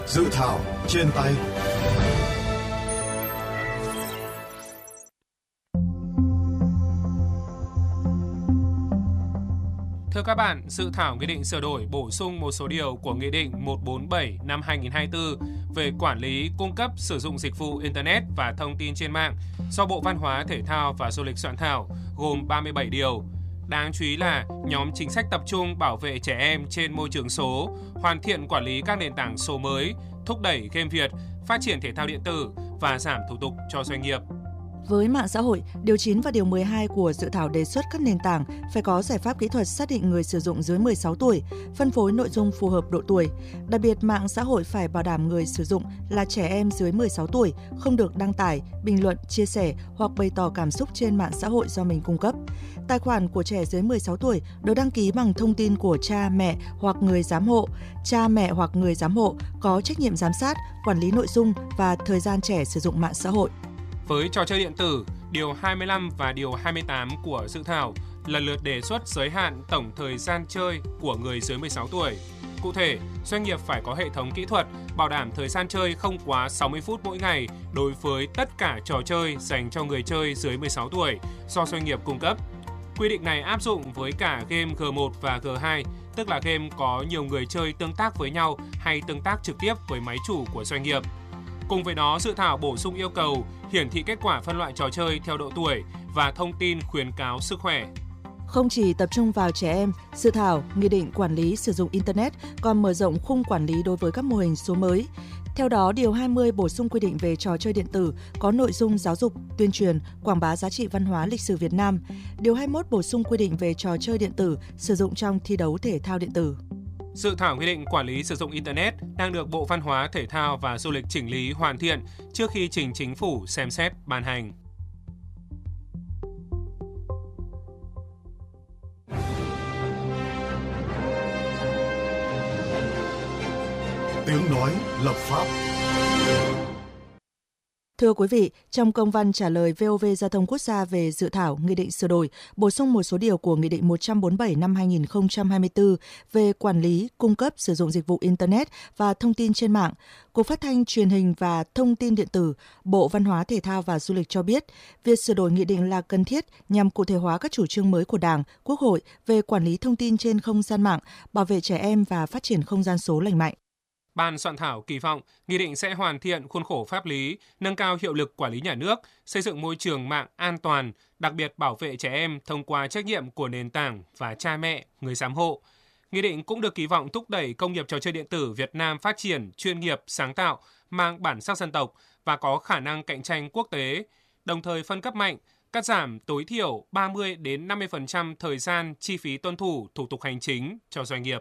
Dự thảo trên tay. Thưa các bạn, dự thảo nghị định sửa đổi bổ sung một số điều của Nghị định 147 năm 2024 về quản lý cung cấp sử dụng dịch vụ Internet và thông tin trên mạng do Bộ Văn hóa, Thể thao và Du lịch soạn thảo gồm 37 điều. Đáng chú ý là nhóm chính sách tập trung bảo vệ trẻ em trên môi trường số, hoàn thiện quản lý các nền tảng số mới, thúc đẩy game Việt, phát triển thể thao điện tử và giảm thủ tục cho doanh nghiệp. Với mạng xã hội, điều 9 và điều 12 của dự thảo đề xuất các nền tảng phải có giải pháp kỹ thuật xác định người sử dụng dưới 16 tuổi, phân phối nội dung phù hợp độ tuổi. Đặc biệt, mạng xã hội phải bảo đảm người sử dụng là trẻ em dưới 16 tuổi, không được đăng tải, bình luận, chia sẻ hoặc bày tỏ cảm xúc trên mạng xã hội do mình cung cấp. Tài khoản của trẻ dưới 16 tuổi được đăng ký bằng thông tin của cha, mẹ hoặc người giám hộ. Cha, mẹ hoặc người giám hộ có trách nhiệm giám sát, quản lý nội dung và thời gian trẻ sử dụng mạng xã hội. Với trò chơi điện tử, điều 25 và điều 28 của dự thảo lần lượt đề xuất giới hạn tổng thời gian chơi của người dưới 16 tuổi. Cụ thể, doanh nghiệp phải có hệ thống kỹ thuật bảo đảm thời gian chơi không quá 60 phút mỗi ngày đối với tất cả trò chơi dành cho người chơi dưới 16 tuổi do doanh nghiệp cung cấp. Quy định này áp dụng với cả game G1 và G2, tức là game có nhiều người chơi tương tác với nhau hay tương tác trực tiếp với máy chủ của doanh nghiệp. Cùng với đó, dự thảo bổ sung yêu cầu hiển thị kết quả phân loại trò chơi theo độ tuổi và thông tin khuyến cáo sức khỏe. Không chỉ tập trung vào trẻ em, dự thảo Nghị định quản lý sử dụng Internet còn mở rộng khung quản lý đối với các mô hình số mới. Theo đó, điều 20 bổ sung quy định về trò chơi điện tử có nội dung giáo dục, tuyên truyền, quảng bá giá trị văn hóa lịch sử Việt Nam. Điều 21 bổ sung quy định về trò chơi điện tử sử dụng trong thi đấu thể thao điện tử. Dự thảo nghị định quản lý sử dụng Internet đang được Bộ Văn hóa, Thể thao và Du lịch chỉnh lý hoàn thiện trước khi trình Chính phủ xem xét ban hành. Tiếng nói lập pháp. Thưa quý vị, trong công văn trả lời VOV Giao thông Quốc gia về dự thảo Nghị định sửa đổi, bổ sung một số điều của Nghị định 147 năm 2024 về quản lý, cung cấp sử dụng dịch vụ Internet và thông tin trên mạng, Cục Phát thanh Truyền hình và Thông tin điện tử, Bộ Văn hóa Thể thao và Du lịch cho biết, việc sửa đổi nghị định là cần thiết nhằm cụ thể hóa các chủ trương mới của Đảng, Quốc hội về quản lý thông tin trên không gian mạng, bảo vệ trẻ em và phát triển không gian số lành mạnh. Ban soạn thảo kỳ vọng nghị định sẽ hoàn thiện khuôn khổ pháp lý, nâng cao hiệu lực quản lý nhà nước, xây dựng môi trường mạng an toàn, đặc biệt bảo vệ trẻ em thông qua trách nhiệm của nền tảng và cha mẹ, người giám hộ. Nghị định cũng được kỳ vọng thúc đẩy công nghiệp trò chơi điện tử Việt Nam phát triển chuyên nghiệp, sáng tạo, mang bản sắc dân tộc và có khả năng cạnh tranh quốc tế, đồng thời phân cấp mạnh, cắt giảm tối thiểu 30 đến 50% thời gian chi phí tuân thủ thủ tục hành chính cho doanh nghiệp.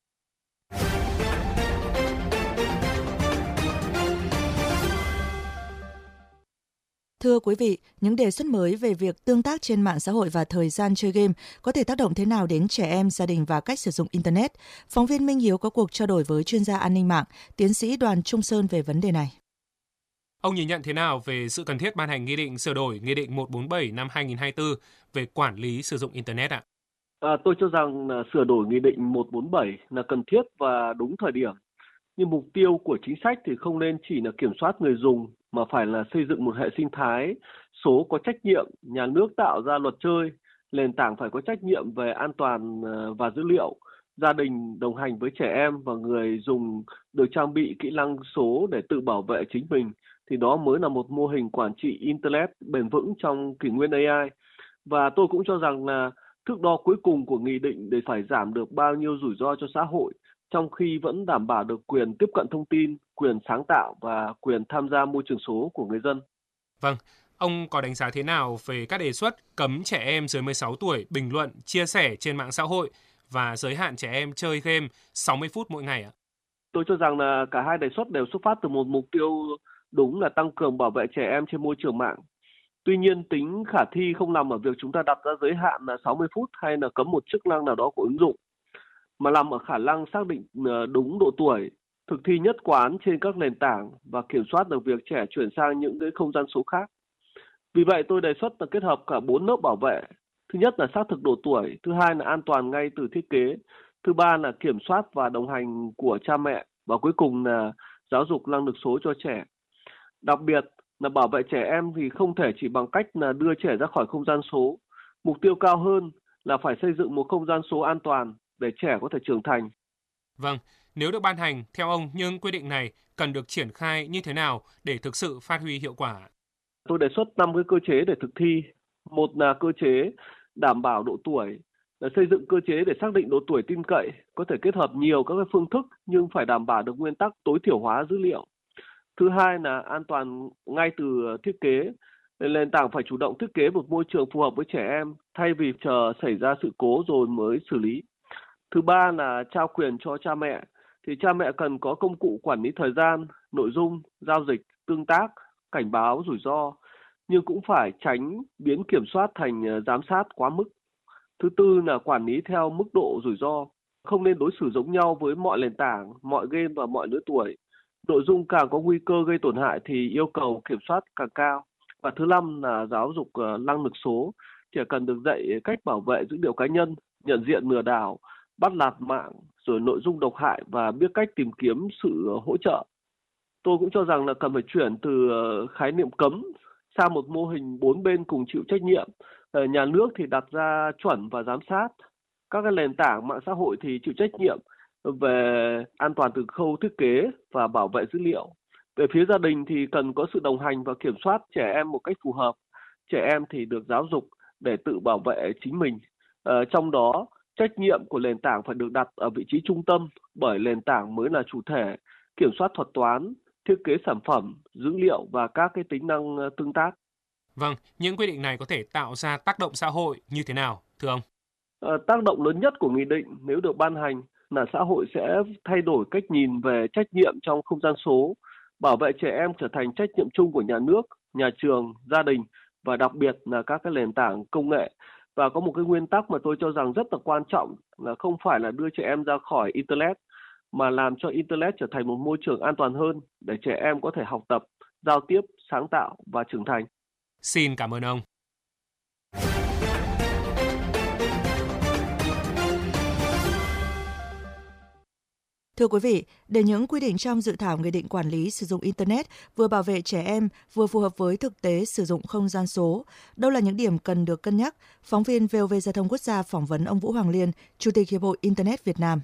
Thưa quý vị, những đề xuất mới về việc tương tác trên mạng xã hội và thời gian chơi game có thể tác động thế nào đến trẻ em, gia đình và cách sử dụng Internet? Phóng viên Minh Hiếu có cuộc trao đổi với chuyên gia an ninh mạng, tiến sĩ Đoàn Trung Sơn về vấn đề này. Ông nhìn nhận thế nào về sự cần thiết ban hành nghị định sửa đổi Nghị định 147 năm 2024 về quản lý sử dụng Internet ạ? Tôi cho rằng sửa đổi Nghị định 147 là cần thiết và đúng thời điểm. Nhưng mục tiêu của chính sách thì không nên chỉ là kiểm soát người dùng, mà phải là xây dựng một hệ sinh thái số có trách nhiệm, nhà nước tạo ra luật chơi, nền tảng phải có trách nhiệm về an toàn và dữ liệu, gia đình đồng hành với trẻ em và người dùng được trang bị kỹ năng số để tự bảo vệ chính mình, thì đó mới là một mô hình quản trị Internet bền vững trong kỷ nguyên AI. Và tôi cũng cho rằng là thước đo cuối cùng của nghị định để phải giảm được bao nhiêu rủi ro cho xã hội, trong khi vẫn đảm bảo được quyền tiếp cận thông tin, quyền sáng tạo và quyền tham gia môi trường số của người dân. Vâng, ông có đánh giá thế nào về các đề xuất cấm trẻ em dưới 16 tuổi bình luận, chia sẻ trên mạng xã hội và giới hạn trẻ em chơi game 60 phút mỗi ngày ạ? Tôi cho rằng là cả hai đề xuất đều xuất phát từ một mục tiêu đúng là tăng cường bảo vệ trẻ em trên môi trường mạng. Tuy nhiên, tính khả thi không nằm ở việc chúng ta đặt ra giới hạn là 60 phút hay là cấm một chức năng nào đó của ứng dụng, mà nằm ở khả năng xác định đúng độ tuổi, thực thi nhất quán trên các nền tảng và kiểm soát được việc trẻ chuyển sang những cái không gian số khác. Vì vậy, tôi đề xuất là kết hợp cả 4 lớp bảo vệ. Thứ nhất là xác thực độ tuổi, thứ hai là an toàn ngay từ thiết kế, thứ ba là kiểm soát và đồng hành của cha mẹ, và cuối cùng là giáo dục năng lực số cho trẻ. Đặc biệt là bảo vệ trẻ em thì không thể chỉ bằng cách là đưa trẻ ra khỏi không gian số. Mục tiêu cao hơn là phải xây dựng một không gian số an toàn để trẻ có thể trưởng thành. Vâng, nếu được ban hành, theo ông, những quy định này cần được triển khai như thế nào để thực sự phát huy hiệu quả? Tôi đề xuất 5 cái cơ chế để thực thi. Một là cơ chế đảm bảo độ tuổi, là xây dựng cơ chế để xác định độ tuổi tin cậy, có thể kết hợp nhiều các cái phương thức nhưng phải đảm bảo được nguyên tắc tối thiểu hóa dữ liệu. Thứ hai là an toàn ngay từ thiết kế. Nền tảng phải chủ động thiết kế một môi trường phù hợp với trẻ em thay vì chờ xảy ra sự cố rồi mới xử lý. Thứ ba là trao quyền cho cha mẹ. Thì cha mẹ cần có công cụ quản lý thời gian, nội dung, giao dịch, tương tác, cảnh báo rủi ro, nhưng cũng phải tránh biến kiểm soát thành giám sát quá mức. Thứ tư là quản lý theo mức độ rủi ro, không nên đối xử giống nhau với mọi nền tảng, mọi game và mọi lứa tuổi. Nội dung càng có nguy cơ gây tổn hại thì yêu cầu kiểm soát càng cao. Và thứ năm là giáo dục năng lực số, trẻ cần được dạy cách bảo vệ dữ liệu cá nhân, nhận diện lừa đảo, bắt nạt mạng, rồi nội dung độc hại và biết cách tìm kiếm sự hỗ trợ. Tôi cũng cho rằng là cần phải chuyển từ khái niệm cấm sang một mô hình 4 bên cùng chịu trách nhiệm. Nhà nước thì đặt ra chuẩn và giám sát, các cái nền tảng mạng xã hội thì chịu trách nhiệm về an toàn từ khâu thiết kế và bảo vệ dữ liệu. Về phía gia đình thì cần có sự đồng hành và kiểm soát trẻ em một cách phù hợp. Trẻ em thì được giáo dục để tự bảo vệ chính mình. Trong đó, trách nhiệm của nền tảng phải được đặt ở vị trí trung tâm, bởi nền tảng mới là chủ thể kiểm soát thuật toán, thiết kế sản phẩm, dữ liệu và các cái tính năng tương tác. Vâng, những quy định này có thể tạo ra tác động xã hội như thế nào, thưa ông? Tác động lớn nhất của nghị định nếu được ban hành là xã hội sẽ thay đổi cách nhìn về trách nhiệm trong không gian số, bảo vệ trẻ em trở thành trách nhiệm chung của nhà nước, nhà trường, gia đình và đặc biệt là các cái nền tảng công nghệ. Và có một cái nguyên tắc mà tôi cho rằng rất là quan trọng là không phải là đưa trẻ em ra khỏi Internet, mà làm cho Internet trở thành một môi trường an toàn hơn để trẻ em có thể học tập, giao tiếp, sáng tạo và trưởng thành. Xin cảm ơn ông. Thưa quý vị, để những quy định trong dự thảo Nghị định quản lý sử dụng Internet vừa bảo vệ trẻ em, vừa phù hợp với thực tế sử dụng không gian số, đâu là những điểm cần được cân nhắc? Phóng viên VOV Giao thông Quốc gia phỏng vấn ông Vũ Hoàng Liên, Chủ tịch Hiệp hội Internet Việt Nam.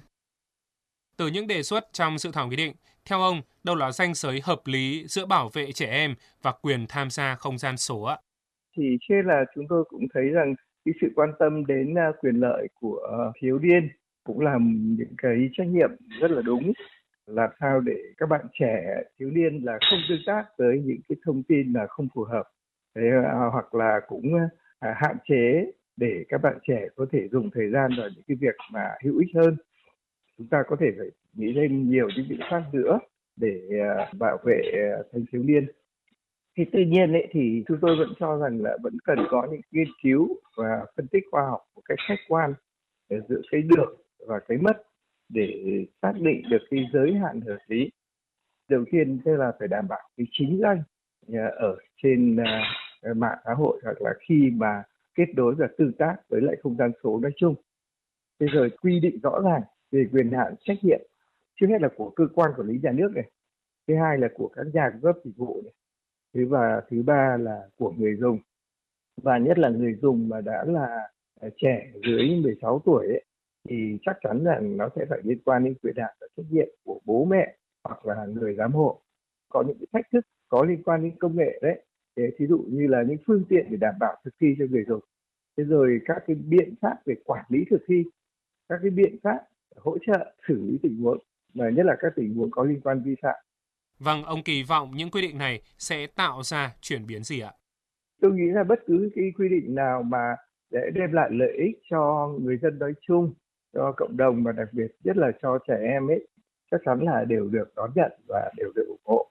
Từ những đề xuất trong dự thảo nghị định, theo ông, đâu là ranh giới hợp lý giữa bảo vệ trẻ em và quyền tham gia không gian số ạ? Thì trên là chúng tôi cũng thấy rằng cái sự quan tâm đến quyền lợi của thiếu niên cũng là những cái trách nhiệm rất là đúng, làm sao để các bạn trẻ thiếu niên là không tương tác với những cái thông tin là không phù hợp. Hoặc là cũng hạn chế để các bạn trẻ có thể dùng thời gian vào những cái việc mà hữu ích hơn. Chúng ta có thể phải nghĩ thêm nhiều những biện pháp nữa để bảo vệ thanh thiếu niên. Thì tuy nhiên thì chúng tôi vẫn cho rằng là vẫn cần có những nghiên cứu và phân tích khoa học một cách khách quan giữa cái được và cái mất để xác định được cái giới hạn hợp lý. Đầu tiên tức là phải đảm bảo cái chính danh ở trên mạng xã hội hoặc là khi mà kết nối và tương tác với lại không gian số nói chung. Thế rồi quy định rõ ràng về quyền hạn trách nhiệm, trước hết là của cơ quan quản lý nhà nước này, thứ hai là của các nhà cung cấp dịch vụ này, thứ ba là của người dùng, và nhất là người dùng mà đã là trẻ dưới 16 tuổi ấy, thì chắc chắn rằng nó sẽ phải liên quan đến quyền hạn và trách nhiệm của bố mẹ hoặc là người giám hộ. Có những cái thách thức có liên quan đến công nghệ đấy, thí dụ như là những phương tiện để đảm bảo thực thi cho người dùng, thế rồi các cái biện pháp về quản lý thực thi, các cái biện pháp hỗ trợ xử lý tình huống, mà nhất là các tình huống có liên quan vi phạm. Vâng, ông kỳ vọng những quy định này sẽ tạo ra chuyển biến gì ạ? Tôi nghĩ là bất cứ cái quy định nào mà để đem lại lợi ích cho người dân nói chung, cho cộng đồng và đặc biệt nhất là cho trẻ em ấy, chắc chắn là đều được đón nhận và đều được ủng hộ.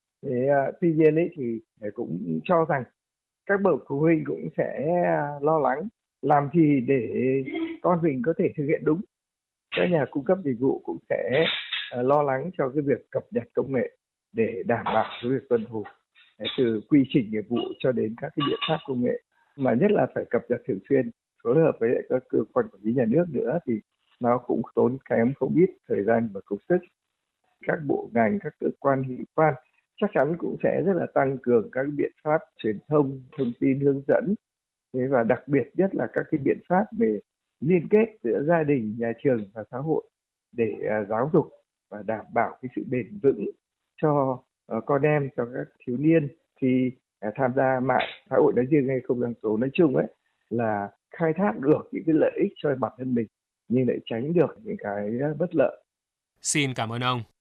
Tuy nhiên thì cũng cho rằng các bậc phụ huynh cũng sẽ lo lắng làm gì để con mình có thể thực hiện đúng. Các nhà cung cấp dịch vụ cũng sẽ lo lắng cho cái việc cập nhật công nghệ để đảm bảo cái việc tuân thủ từ quy trình nghiệp vụ cho đến các cái biện pháp công nghệ, mà nhất là phải cập nhật thường xuyên, phối hợp với các cơ quan quản lý nhà nước nữa, thì nó cũng tốn kém không ít thời gian và công sức. các bộ ngành, các cơ quan hữu quan chắc chắn cũng sẽ rất là tăng cường các biện pháp truyền thông, thông tin hướng dẫn. Thế và đặc biệt nhất là các cái biện pháp về liên kết giữa gia đình, nhà trường và xã hội để giáo dục và đảm bảo cái sự bền vững cho con em, cho các thiếu niên khi tham gia mạng xã hội nói riêng hay không gian số nói chung ấy, là khai thác được những cái lợi ích cho bản thân mình nhưng lại tránh được những cái bất lợi. Xin cảm ơn ông.